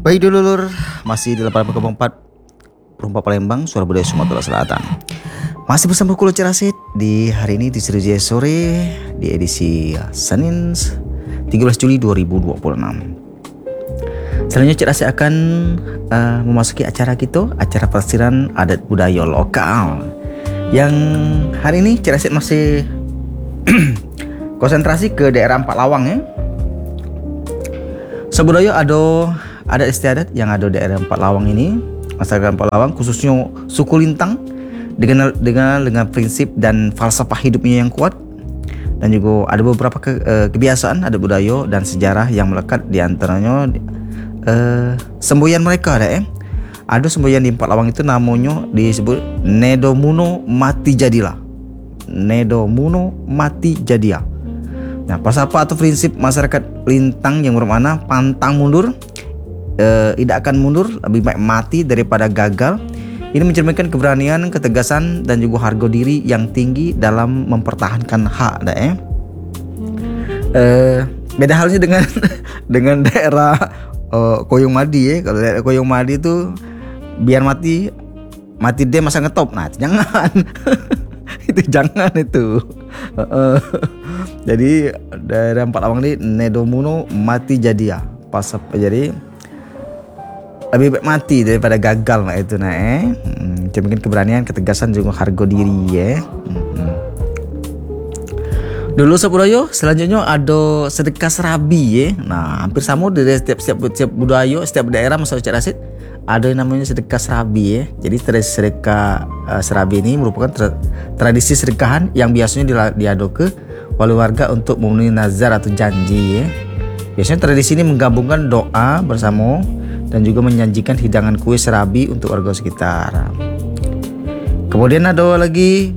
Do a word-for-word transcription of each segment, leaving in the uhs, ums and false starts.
Baik dulur, masih di delapan koma empat Perumpa Palembang, Suara Budaya Sumatera Selatan. Masih bersama Kulo Cerasit di hari ini di Sriwijaya Sore di edisi Senin tiga belas Juli dua ribu dua puluh enam. Selanjutnya Cerasit akan uh, memasuki acara kita, acara pelestarian adat budaya lokal. Yang hari ini Cerasit masih konsentrasi ke daerah Empat Lawang ya. Sebudaya ada adat istiadat yang ada di daerah Empat Lawang ini, masyarakat Empat Lawang khususnya suku Lintang dengan dengan dengan prinsip dan falsafah hidupnya yang kuat, dan juga ada beberapa ke, uh, kebiasaan, adat budaya dan sejarah yang melekat, di antaranya uh, semboyan mereka ada eh. Ada semboyan di Empat Lawang itu namanya disebut Nedomuno Mati Jadilah. Nedomuno Mati Jadia. Nah, falsafah atau prinsip masyarakat Lintang yang bermakna pantang mundur, Uh, tidak akan mundur, lebih baik mati daripada gagal. Ini mencerminkan keberanian, ketegasan, dan juga harga diri yang tinggi dalam mempertahankan hak. Dah, eh. Uh, beda halnya dengan dengan daerah uh, Koyong Madi. Eh. Kalau daerah Koyong Madi itu biar mati mati dia masa ngetop. Nah, itu jangan. Itu jangan itu. Uh, uh. Jadi daerah Empat Lawang ini Nedomuno Mati Jadia. Pas jadi lebih baik mati daripada gagal lah itu nah eh. Hmm, mungkin keberanian, ketegasan juga harga diri ya. Hmm. Dulu sebudaya, selanjutnya ada sedekah serabi ya. Nah, hampir sama dari setiap setiap, setiap budaya, setiap daerah masalah Cerasit ada yang namanya sedekah serabi ya. Jadi tradisi sedekah uh, serabi ini merupakan tra- tradisi sedekahan yang biasanya diadu ke wali warga untuk memenuhi nazar atau janji ya. Biasanya tradisi ini menggabungkan doa bersama dan juga menjanjikan hidangan kue serabi untuk warga sekitar. Kemudian ada lagi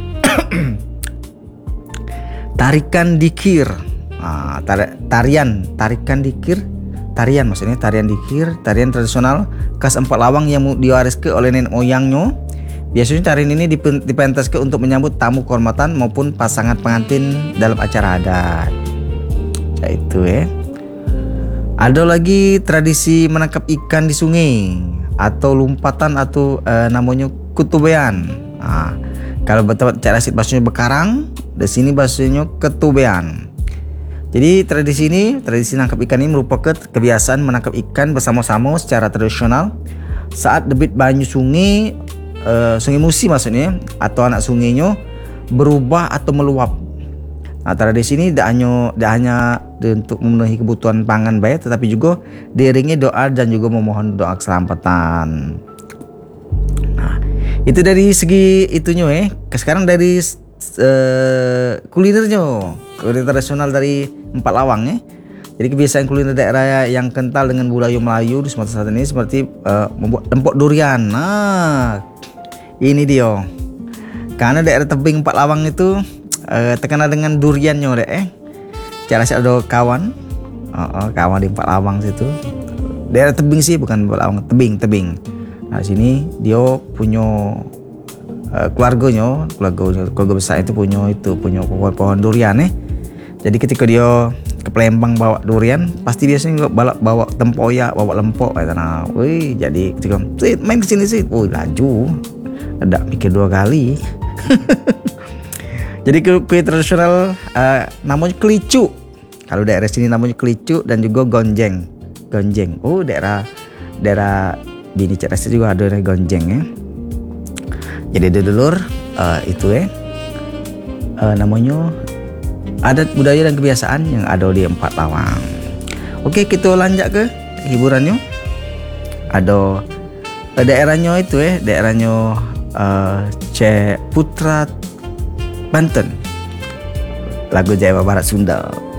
tarikan dikir. Nah, tar- tarian, tarikan dikir, tarian maksudnya tarian dikir, tarian tradisional khas Empat Lawang yang diwariskan oleh nenek moyangnya. Biasanya tarian ini dip- dipentaskan untuk menyambut tamu kehormatan maupun pasangan pengantin dalam acara adat. Yaitu ya. Ada lagi tradisi menangkap ikan di sungai atau lumpatan atau uh, namanya kutubean. Nah, kalau betul Cerasit bahasanya bekarang, di sini bahasanya ketubean. Jadi tradisi ini, tradisi menangkap ikan ini merupakan kebiasaan menangkap ikan bersama-sama secara tradisional saat debit banyu sungai, uh, sungai Musi maksudnya, atau anak sungainya berubah atau meluap. Nah, tradisi ini tidak hanya, tidak hanya untuk memenuhi kebutuhan pangan baik, tetapi juga diiringi doa dan juga memohon doa keselamatan. Nah, itu dari segi itunya eh. Sekarang dari uh, kulinernya, kuliner tradisional dari Empat Lawang eh. Jadi kebiasaan kuliner daerah yang kental dengan budaya Melayu di Sumatera Selatan ini seperti uh, membuat empok durian. Nah, ini dia. Karena daerah tebing Empat Lawang itu Uh, terkenal dengan duriannya deh eh. Cerasit ada kawan, oh, oh, kawan di Empat Lawang situ. Daerah tebing sih, bukan Empat Lawang, tebing tebing. Nah sini dia punya uh, keluarganya, keluarga keluarga besar itu punya itu punya pohon-pohon durian eh. Jadi ketika dia ke Palembang bawa durian, pasti biasanya bawa bawa tempoyak, bawa lempok. Nah, wih, jadi ketika main kesini sih, wih laju, ada mikir dua kali. Jadi kue tradisional uh, namanya kelicu. Kalau daerah sini namanya kelicu dan juga gonjeng. Gonjeng. Oh, daerah daerah Bini Cerasit juga ada gonjeng ya. Jadi dulur uh, itu ya. Uh, namanya adat budaya dan kebiasaan yang ada di Empat Lawang. Oke, kita lanjut ke hiburannya. Ada uh, daerahnya itu ya, daerahnya uh, C Putra Banten, lagu Jawa Barat Sunda.